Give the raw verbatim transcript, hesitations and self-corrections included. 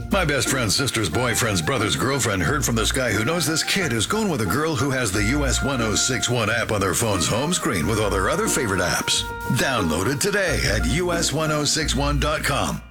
My best friend's sister's boyfriend's brother's girlfriend heard from this guy who knows this kid who's going with a girl who has the U S one oh six one app on their phone's home screen with all their other favorite apps. Download it today at U S one oh six one dot com.